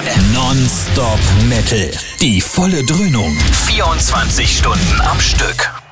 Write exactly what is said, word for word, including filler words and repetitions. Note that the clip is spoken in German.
M. Non-Stop Metal. Die volle Dröhnung. vierundzwanzig Stunden am Stück.